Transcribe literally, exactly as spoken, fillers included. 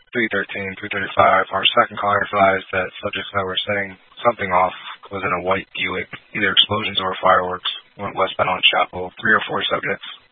three thirteen, three thirty-five, our second caller advised that subjects that were setting something off was in a white Buick, either explosions or fireworks, went westbound on Chapel, three or four subjects.